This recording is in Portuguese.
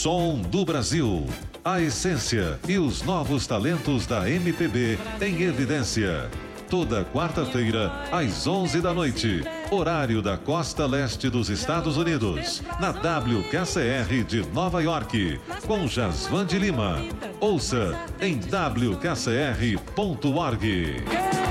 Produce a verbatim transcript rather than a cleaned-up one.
som do Brasil. A essência e os novos talentos da M P B em evidência. Toda quarta-feira, às onze da noite, horário da costa leste dos Estados Unidos, na W K C R de Nova York, com Jasvan de Lima. Ouça em w k c r ponto org.